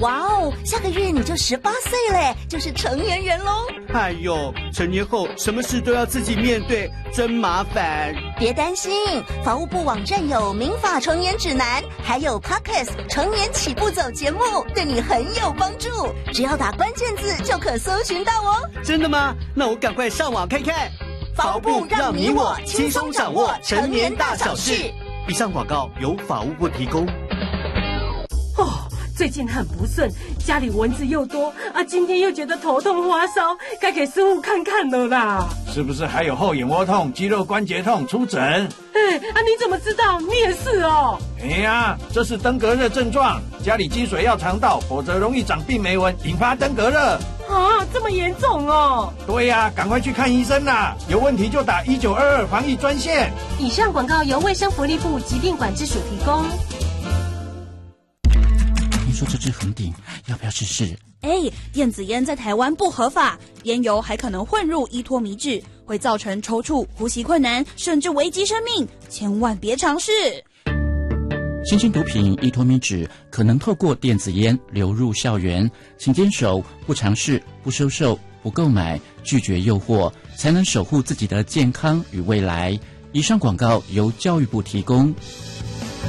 哇哦，下个月你就18岁嘞，就是成年人喽。 哎呦，成年后什么事都要自己面对，真麻烦。 别担心，法务部网站有民法成年指南，还有 Podcast 成年起步走节目，对你很有帮助。只要打关键字就可搜寻到哦。 真的吗？那我赶快上网看看。 法务部让你我轻松掌握成年大小事。 以上广告由法务部提供。 最近很不顺，家里蚊子又多啊，今天又觉得头痛发烧，该给师傅看看了啦。 是不是还有后眼窝痛、肌肉关节痛？出诊。 你怎么知道？你也是哦。 这是登革热症状，家里积水要常倒，否则容易长病媒蚊，引发登革热。 这么严重哦？ 对呀，赶快去看医生啦！有问题就打1922防疫专线。 以上广告由卫生福利部疾病管制署提供。 听说这支粉顶要不要试试？ 电子烟在台湾不合法，烟油还可能混入依托醚质，会造成抽搐、呼吸困难，甚至危及生命，千万别尝试。 新型毒品依托醚质可能透过电子烟流入校园，请坚守不尝试、不收受、不购买、拒绝诱惑，才能守护自己的健康与未来。以上广告由教育部提供。